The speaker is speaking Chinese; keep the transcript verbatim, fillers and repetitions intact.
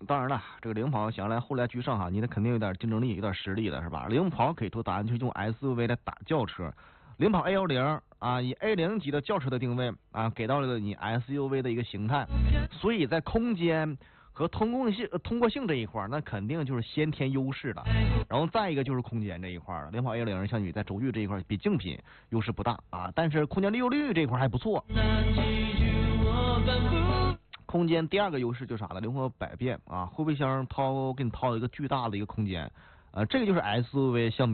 当然了，这个领跑想来后来居上哈，你得肯定有点竞争力，有点实力的是吧？领跑可以说答案就是用 S U V 来打轿车，领跑 A 一零啊，以 A 零级的轿车的定位啊，给到了你 S U V 的一个形态，所以在空间和通过性、呃、通过性这一块，那肯定就是先天优势的。然后再一个就是空间这一块了，领跑 A 零像你在轴距这一块比竞品优势不大啊，但是空间利用率这一块还不错。空间第二个优势就是啥呢？灵活百变啊，后备箱掏给你掏一个巨大的一个空间，呃，这个就是 S U V 相比。